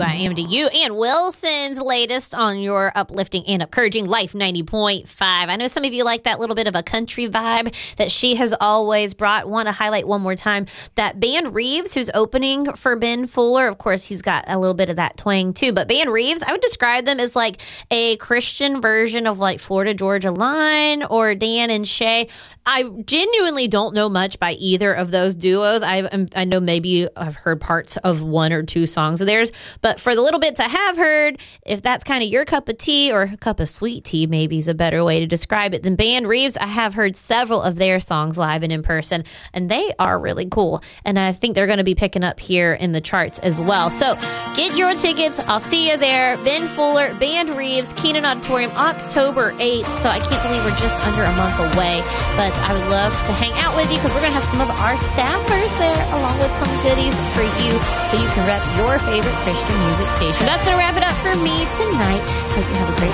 Who I Am to You, and Wilson's latest on your uplifting and encouraging Life 90.5. I know some of you like that little bit of a country vibe that she has always brought. Want to highlight one more time that Band Reeves, who's opening for Ben Fuller. Of course, he's got a little bit of that twang too. But Band Reeves, I would describe them as like a Christian version of like Florida Georgia Line or Dan and Shay. I genuinely don't know much by either of those duos. I know maybe I've heard parts of one or two songs of theirs, but for the little bits I have heard, if that's kind of your cup of tea, or a cup of sweet tea maybe is a better way to describe it, then Band Reeves, I have heard several of their songs live and in person, and they are really cool. And I think they're going to be picking up here in the charts as well. So get your tickets. I'll see you there. Ben Fuller, Band Reeves, Keenan Auditorium, October 8th. So I can't believe we're just under a month away, but I would love to hang out with you because we're going to have some of our staffers there along with some goodies for you so you can rep your favorite Christian music station. That's going to wrap it up for me tonight. Hope you have a great